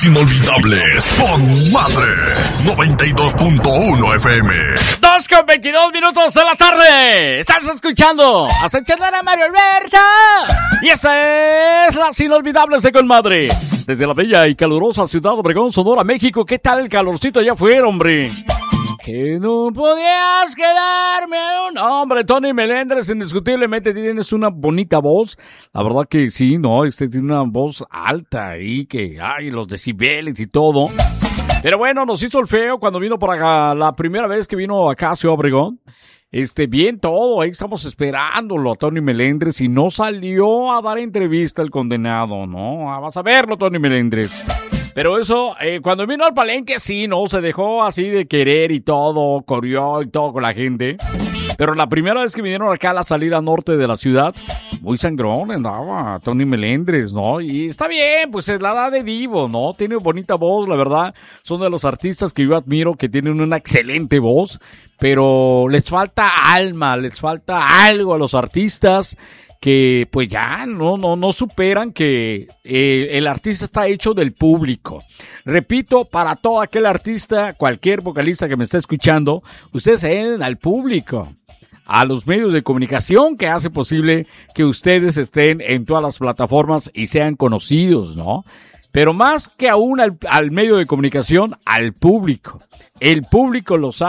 Las Inolvidables con Madre 92.1 FM. 2:22 de la tarde. Estás escuchando a Sechandara Mario Alberto. Y esa es Las Inolvidables de Con Madre. Desde la bella y calurosa ciudad de Obregón, Sonora, México. ¿Qué tal el calorcito allá afuera, hombre? Que no podías quedarme un... Hombre, Tony Melendres, indiscutiblemente tienes una bonita voz. La verdad que sí, ¿no? Tiene una voz alta ahí, que hay los decibeles y todo. Pero bueno, nos hizo el feo cuando vino por acá, la primera vez que vino acá a Ciudad Obregón. Bien todo, ahí estamos esperándolo a Tony Melendres y no salió a dar entrevista el condenado, ¿no? Vas a verlo, Tony Melendres. Pero eso, cuando vino al palenque, sí, ¿no? Se dejó así de querer y todo, corrió y todo con la gente. Pero la primera vez que vinieron acá a la salida norte de la ciudad, muy sangrón andaba Tony Melendres, ¿no? Y está bien, pues es la edad de divo, ¿no? Tiene bonita voz, la verdad. Son de los artistas que yo admiro, que tienen una excelente voz. Pero les falta alma, les falta algo a los artistas que pues ya no superan que el artista está hecho del público. Repito, para todo aquel artista, cualquier vocalista que me esté escuchando, ustedes se den al público, a los medios de comunicación que hace posible que ustedes estén en todas las plataformas y sean conocidos, ¿no? Pero más que aún al medio de comunicación, al público. El público lo sabe.